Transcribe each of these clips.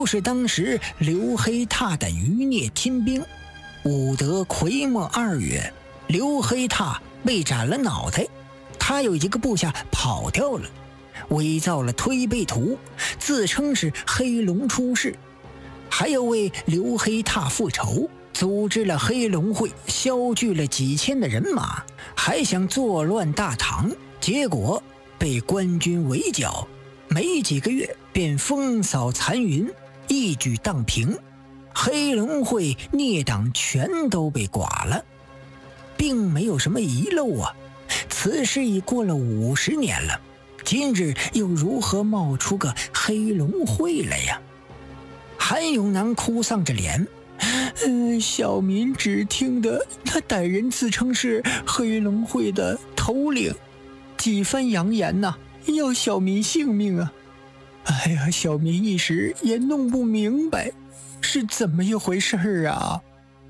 就是当时刘黑闼的余孽亲兵。武德癸末2月，刘黑闼被斩了脑袋，他有一个部下跑掉了，伪造了推背图，自称是黑龙出世，还要为刘黑闼复仇，组织了黑龙会，削聚了几千的人马，还想作乱大唐，结果被官军围剿，没几个月便风扫残云，一举荡平，黑龙会孽党全都被剐了，并没有什么遗漏啊。此事已过了50年了，今日又如何冒出个黑龙会来呀？韩永南哭丧着脸，小民只听得那歹人自称是黑龙会的头领，几番扬言呐，要小民性命啊！哎呀，小民一时也弄不明白是怎么一回事啊！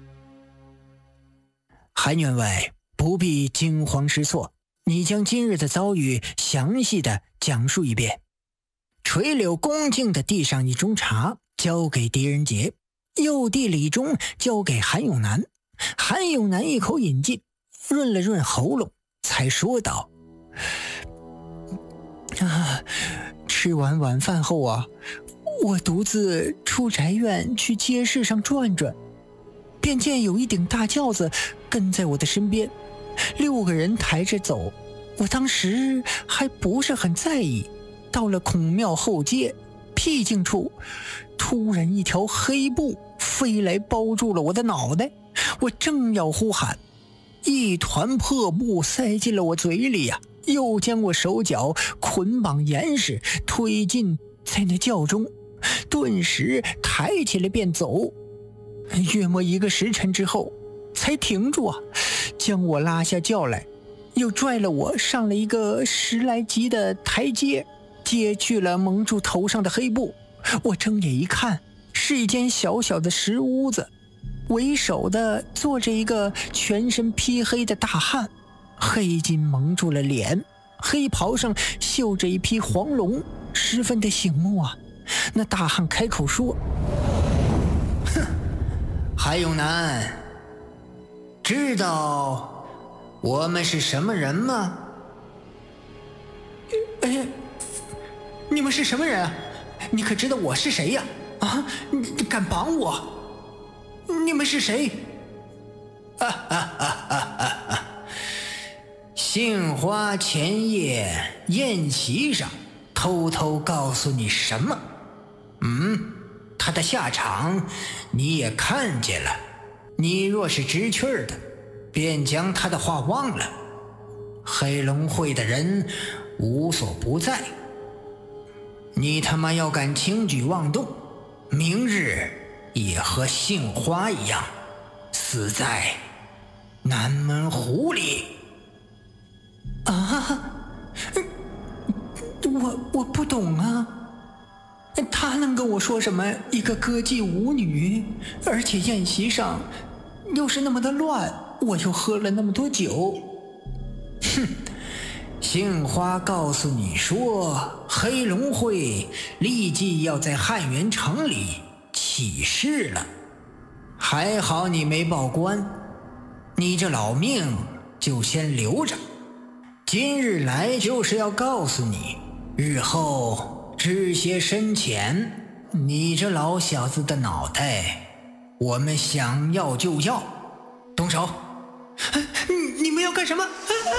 韩员外不必惊慌失措，你将今日的遭遇详细的讲述一遍。垂柳恭敬地递上一盅茶，交给狄仁杰，又递了一盅交给韩永南。韩永南一口饮尽，润了润喉咙，才说道：吃完晚饭后啊，我独自出宅院去街市上转转，便见有一顶大轿子跟在我的身边，6个人抬着走。我当时还不是很在意，到了孔庙后街僻静处，突然一条黑布飞来包住了我的脑袋，我正要呼喊，一团破布塞进了我嘴里呀，又将我手脚捆绑严实，推进在那轿中，顿时抬起来便走。约莫1个时辰之后才停住啊，将我拉下轿来，又拽了我上了一个10来级的台阶，揭去了蒙住头上的黑布。我睁眼一看，是一间小小的石屋子，为首的坐着一个全身披黑的大汉，黑巾蒙住了脸，黑袍上绣着一匹黄龙，十分的醒目啊。那大汉开口说：哼，韩永南，知道我们是什么人吗？你们是什么人啊？你可知道我是谁呀？你敢绑我？你们是谁？杏花前夜宴席上偷偷告诉你什么？他的下场你也看见了，你若是知趣的，便将他的话忘了。黑龙会的人无所不在，你他妈要敢轻举妄动，明日也和杏花一样，死在南门湖里。我不懂啊，他能跟我说什么一个歌妓舞女，而且宴席上又是那么的乱，我又喝了那么多酒。杏花告诉你说，黑龙会立即要在汉源城里起事了，还好你没报官，你这老命就先留着。今日来就是要告诉你，日后知些深浅，你这老小子的脑袋我们想要就要。动手！你们要干什么？